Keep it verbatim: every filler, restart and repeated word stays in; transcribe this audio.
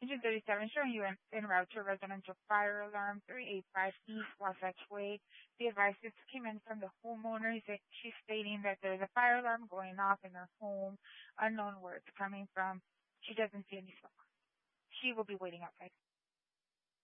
Engine thirty-seven showing you en, en route to a residential fire alarm, three eighty-five East Wasatch Way. The advice just came in from the homeowner. She's stating that there's a fire alarm going off in her home. Unknown where it's coming from. She doesn't see any smoke. She will be waiting outside.